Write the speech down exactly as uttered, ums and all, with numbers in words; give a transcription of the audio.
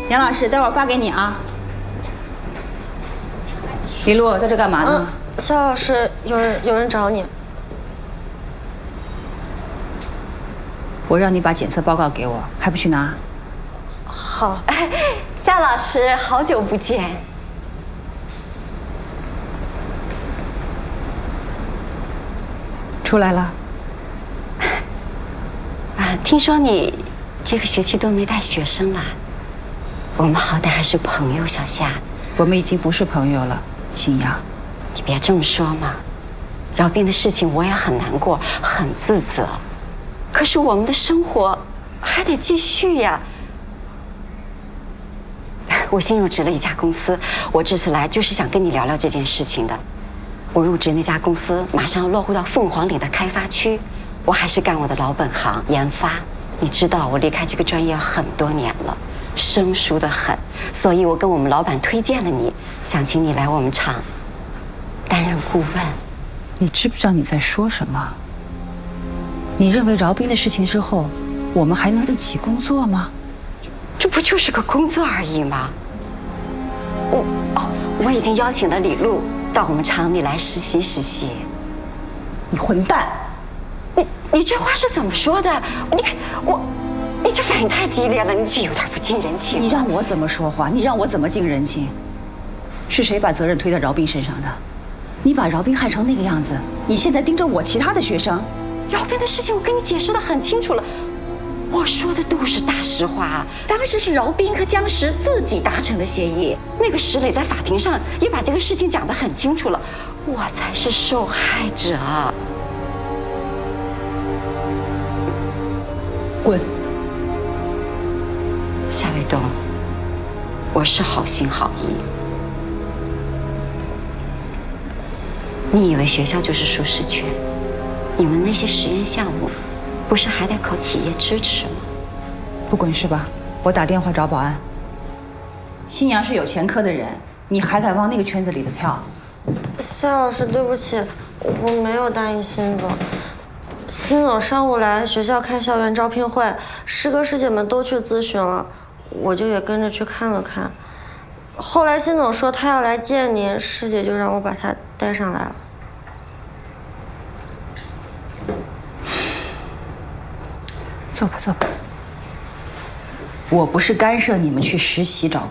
杨老师，待会儿发给你啊。李璐，在这干嘛呢？ 嗯，肖老师，有人有人找你。 我让你把检测报告给我，还不去拿？ 好。 哎，夏老师，好久不见。 出来了。 啊，听说你这个学期都没带学生了。我们好歹还是朋友，小夏。 我们已经不是朋友了，新阳。 你别这么说嘛。饶斌的事情我也很难过，很自责。可是我们的生活还得继续呀。我新入职了一家公司，我这次来就是想跟你聊聊这件事情的。我入职那家公司马上要落户到凤凰岭的开发区，我还是干我的老本行研发。你知道我离开这个专业很多年了，生疏得很，所以我跟我们老板推荐了你，想请你来我们厂担任顾问。 你知不知道你在说什么？你认为饶斌的事情之后，我们还能一起工作吗？ 这不就是个工作而已吗？我哦，我已经邀请了李璐到我们厂里来实习实习。 你混蛋！ 你你这话是怎么说的？你看我，你这反应太激烈了，你这有点不近人情。 你让我怎么说话？你让我怎么近人情？是谁把责任推在饶斌身上的？你把饶斌害成那个样子，你现在盯着我其他的学生。 饶斌的事情我跟你解释得很清楚了，我说的都是大实话啊。当时是饶斌和江石自己达成的协议，那个石磊在法庭上也把这个事情讲得很清楚了，我才是受害者。 滚！ 夏卫东，我是好心好意。你以为学校就是舒适圈？你们那些实验项目，不是还得靠企业支持吗？ 不滚是吧？我打电话找保安。新阳是有前科的人，你还敢往那个圈子里头跳？ 夏老师，对不起，我没有答应辛总。辛总上午来学校开校园招聘会，师哥师姐们都去咨询了，我就也跟着去看了看。后来辛总说他要来见您，师姐就让我把他带上来了。 坐吧，坐吧。我不是干涉你们去实习找